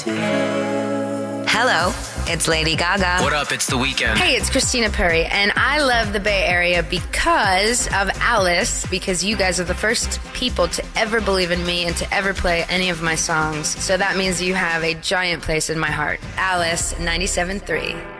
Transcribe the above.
Hello, it's Lady Gaga. What up? It's The Weeknd. Hey, it's Christina Perri, and I love the Bay Area because of Alice, because you guys are the first people to ever believe in me and to ever play any of my songs. So that means you have a giant place in my heart. Alice, 97.3.